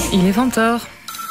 Il est 20h.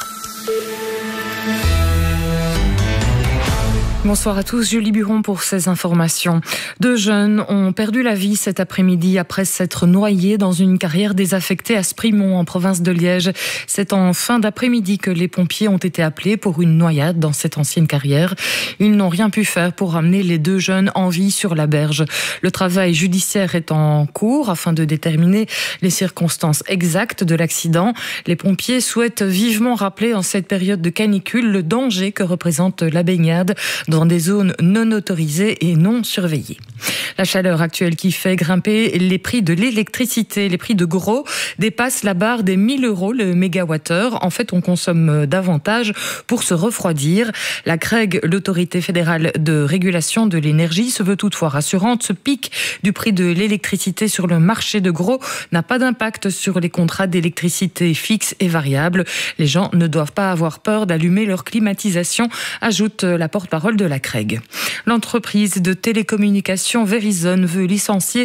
Bonsoir à tous, Julie Buron pour ces informations. 2 jeunes ont perdu la vie cet après-midi après s'être noyés dans une carrière désaffectée à Sprimont en province de Liège. C'est en fin d'après-midi que les pompiers ont été appelés pour une noyade dans cette ancienne carrière. Ils n'ont rien pu faire pour ramener les 2 jeunes en vie sur la berge. Le travail judiciaire est en cours afin de déterminer les circonstances exactes de l'accident. Les pompiers souhaitent vivement rappeler en cette période de canicule le danger que représente la baignade dans des zones non autorisées et non surveillées. La chaleur actuelle qui fait grimper les prix de l'électricité, les prix de gros dépassent la barre des 1 000 € le mégawattheure. En fait, on consomme davantage pour se refroidir. La CREG, l'autorité fédérale de régulation de l'énergie, se veut toutefois rassurante. Ce pic du prix de l'électricité sur le marché de gros n'a pas d'impact sur les contrats d'électricité fixes et variables. Les gens ne doivent pas avoir peur d'allumer leur climatisation, ajoute la porte-parole de la CREG. L'entreprise de télécommunications Verizon veut licencier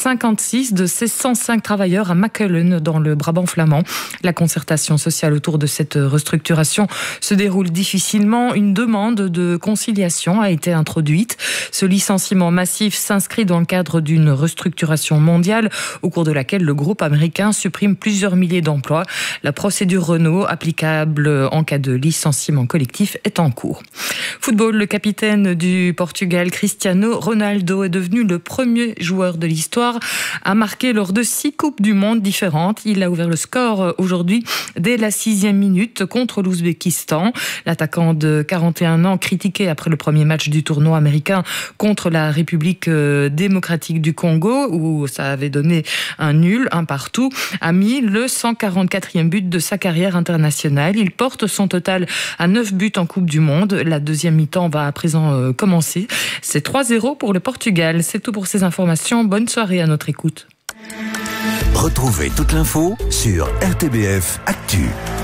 56 de ses 105 travailleurs à Machelen dans le Brabant flamand. La concertation sociale autour de cette restructuration se déroule difficilement. Une demande de conciliation a été introduite. Ce licenciement massif s'inscrit dans le cadre d'une restructuration mondiale au cours de laquelle le groupe américain supprime plusieurs milliers d'emplois. La procédure Renault applicable en cas de licenciement collectif est en cours. Football, le capitaine du Portugal, Cristiano Ronaldo, est devenu le premier joueur de l'histoire à marquer lors de 6 Coupes du Monde différentes. Il a ouvert le score aujourd'hui dès la 6e minute contre l'Ouzbékistan. L'attaquant de 41 ans, critiqué après le premier match du tournoi américain contre la République démocratique du Congo, où ça avait donné un nul, un partout, a mis le 144e but de sa carrière internationale. Il porte son total à 9 buts en Coupe du Monde. La deuxième mi-temps va à présent commencer. C'est 3-0 pour le Portugal. C'est tout pour ces informations. Bonne soirée à notre écoute. Retrouvez toute l'info sur RTBF Actu.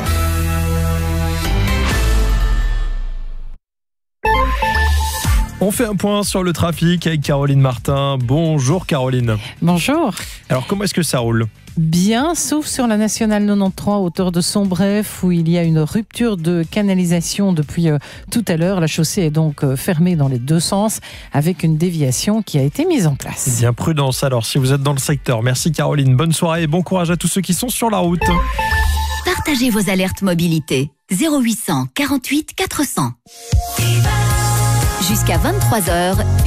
On fait un point sur le trafic avec Caroline Martin. Bonjour Caroline. Bonjour. Alors comment est-ce que ça roule ? Bien, sauf sur la nationale 93, hauteur de Sombref, où il y a une rupture de canalisation depuis tout à l'heure. La chaussée est donc fermée dans les 2 sens, avec une déviation qui a été mise en place. Bien, prudence alors si vous êtes dans le secteur. Merci Caroline, bonne soirée et bon courage à tous ceux qui sont sur la route. Partagez vos alertes mobilité. 0800 48 400. Jusqu'à 23h.